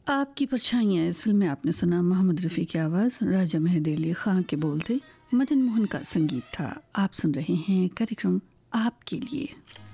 आपकी परछाइयाँ इस फिल्म में आपने सुना मोहम्मद रफ़ी की आवाज़, राजा मेहदी अली ख़ान के बोल थे, मदन मोहन का संगीत था। आप सुन रहे हैं कार्यक्रम आपके लिए।